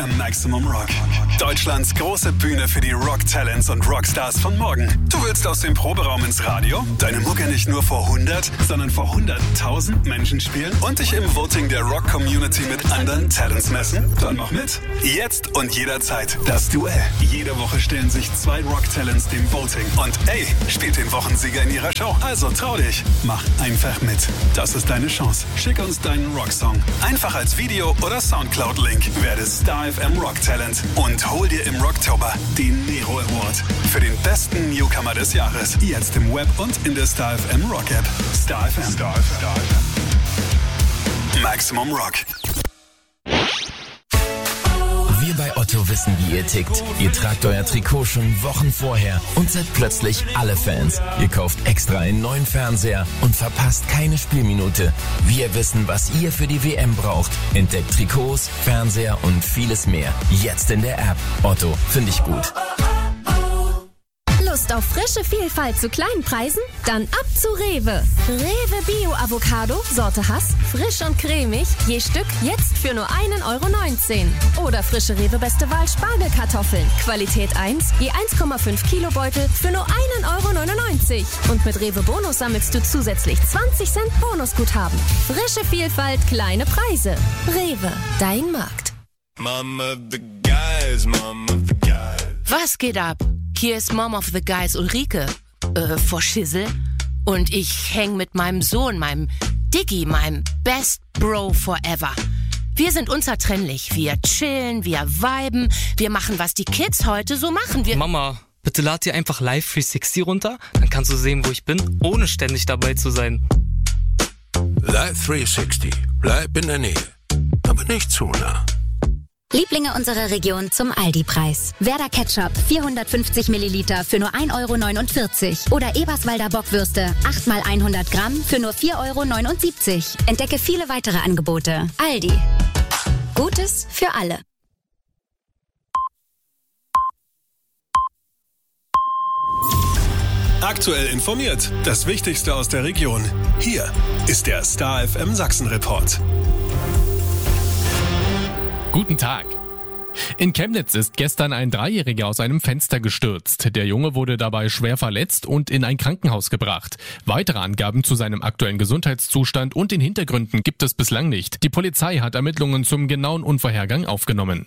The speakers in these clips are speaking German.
Maximum Rock. Deutschlands große Bühne für die Rock-Talents und Rockstars von morgen. Du willst aus dem Proberaum ins Radio, deine Mucke nicht nur vor 100, sondern vor 100.000 Menschen spielen und dich im Voting der Rock-Community mit anderen Talents messen? Dann mach mit. Jetzt und jederzeit das Duell. Jede Woche stellen sich 2 Rock-Talents dem Voting. Und ey, spielt den Wochensieger in ihrer Show. Also trau dich. Mach einfach mit. Das ist deine Chance. Schick uns deinen Rocksong. Einfach als Video oder Soundcloud-Link. Werde Star FM Rock Talent und hol dir im Rocktober den Nero Award für den besten Newcomer des Jahres. Jetzt im Web und in der Star FM Rock App. Star FM. Maximum Rock. Wir bei Otto wissen, wie ihr tickt. Ihr tragt euer Trikot schon Wochen vorher und seid plötzlich alle Fans. Ihr kauft extra einen neuen Fernseher und verpasst keine Spielminute. Wir wissen, was ihr für die WM braucht. Entdeckt Trikots, Fernseher und vieles mehr. Jetzt in der App. Otto, finde ich gut. Lust auf frische Vielfalt zu kleinen Preisen? Dann ab zu Rewe. Rewe Bio Avocado, Sorte Hass, frisch und cremig, je Stück jetzt für nur 1,19 €. Oder frische Rewe Beste Wahl Spargelkartoffeln, Qualität 1, je 1,5 Kilo Beutel für nur 1,99 €. Und mit Rewe Bonus sammelst du zusätzlich 20 Cent Bonusguthaben. Frische Vielfalt, kleine Preise. Rewe, dein Markt. Mom of the guys, Mom of the guys. Was geht ab? Hier ist Mom of the Guys Ulrike, vor Schissel. Und ich häng mit meinem Sohn, meinem Diggi, meinem Best Bro forever. Wir sind unzertrennlich. Wir chillen, wir viben, wir machen, was die Kids heute so machen. Mama, bitte lad dir einfach Live 360 runter, dann kannst du sehen, wo ich bin, ohne ständig dabei zu sein. Live 360. Bleib in der Nähe, aber nicht zu nah. Lieblinge unserer Region zum Aldi-Preis. Werder Ketchup 450 Milliliter für nur 1,49 € oder Eberswalder Bockwürste 8 x 100 Gramm für nur 4,79 €. Entdecke viele weitere Angebote. Aldi. Gutes für alle. Aktuell informiert. Das Wichtigste aus der Region. Hier ist der Star FM Sachsen Report. Guten Tag. In Chemnitz ist gestern ein 3-Jähriger aus einem Fenster gestürzt. Der Junge wurde dabei schwer verletzt und in ein Krankenhaus gebracht. Weitere Angaben zu seinem aktuellen Gesundheitszustand und den Hintergründen gibt es bislang nicht. Die Polizei hat Ermittlungen zum genauen Unfallhergang aufgenommen.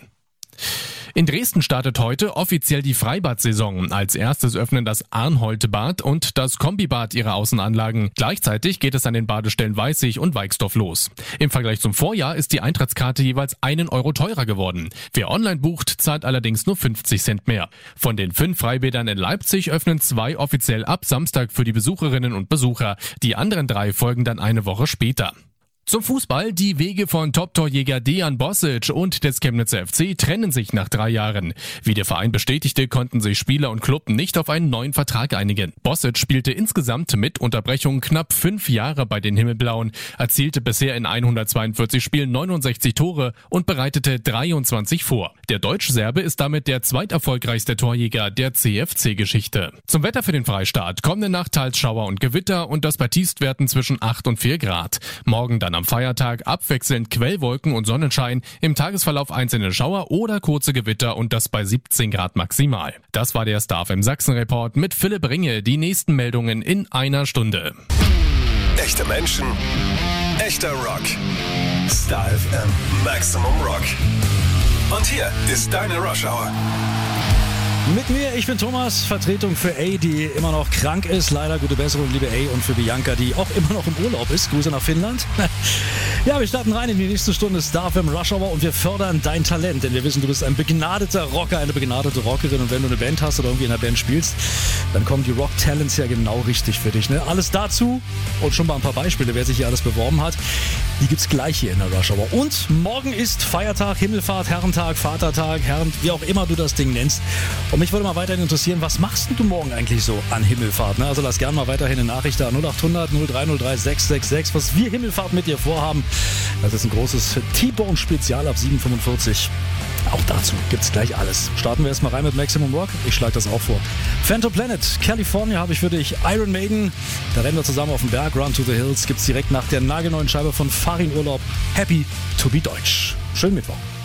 In Dresden startet heute offiziell die Freibad-Saison. Als erstes öffnen das Arnholt-Bad und das Kombibad ihre Außenanlagen. Gleichzeitig geht es an den Badestellen Weißig und Weixdorf los. Im Vergleich zum Vorjahr ist die Eintrittskarte jeweils 1 € teurer geworden. Wer online bucht, zahlt allerdings nur 50 Cent mehr. Von den 5 Freibädern in Leipzig öffnen 2 offiziell ab Samstag für die Besucherinnen und Besucher. Die anderen 3 folgen dann eine Woche später. Zum Fußball: Die Wege von Top-Torjäger Dejan Bosic und des Chemnitzer FC trennen sich nach 3 Jahren. Wie der Verein bestätigte, konnten sich Spieler und Klub nicht auf einen neuen Vertrag einigen. Bosic spielte insgesamt mit Unterbrechung knapp 5 Jahre bei den Himmelblauen, erzielte bisher in 142 Spielen 69 Tore und bereitete 23 vor. Der Deutsch-Serbe ist damit der zweiterfolgreichste Torjäger der CFC-Geschichte. Zum Wetter für den Freistaat: kommende Nacht teils Schauer und Gewitter und das bei Tiefstwerten zwischen 8 und 4 Grad. Morgen dann am Feiertag abwechselnd Quellwolken und Sonnenschein, im Tagesverlauf einzelne Schauer oder kurze Gewitter und das bei 17 Grad maximal. Das war der Star FM Sachsen Report mit Philipp Ringe. Die nächsten Meldungen in einer Stunde. Echte Menschen, echter Rock. Star FM Maximum Rock. Und hier ist deine Rush Hour. Mit mir, ich bin Thomas, Vertretung für A, die immer noch krank ist. Leider gute Besserung, liebe A, und für Bianca, die auch immer noch im Urlaub ist. Grüße nach Finnland. Ja, wir starten rein in die nächste Stunde Star FM Rush Hour und wir fördern dein Talent, denn wir wissen, du bist ein begnadeter Rocker, eine begnadete Rockerin, und wenn du eine Band hast oder irgendwie in einer Band spielst, dann kommen die Rock Talents ja genau richtig für dich. Ne? Alles dazu und schon mal ein paar Beispiele, wer sich hier alles beworben hat, die gibt's gleich hier in der Rush Hour. Und morgen ist Feiertag, Himmelfahrt, Herrentag, Vatertag, Herren, wie auch immer du das Ding nennst. Und mich würde mal weiterhin interessieren, was machst du morgen eigentlich so an Himmelfahrt? Ne? Also lass gerne mal weiterhin eine Nachricht da, 0800 0303 666, was wir Himmelfahrt mit dir vorhaben. Das ist ein großes T-Bone-Spezial ab 7:45. Auch dazu gibt's gleich alles. Starten wir erstmal rein mit Maximum Rock. Ich schlage das auch vor. Phantom Planet, California habe ich für dich. Iron Maiden, da rennen wir zusammen auf den Berg. Run to the Hills gibt's direkt nach der nagelneuen Scheibe von Farin Urlaub. Happy to be Deutsch. Schönen Mittwoch.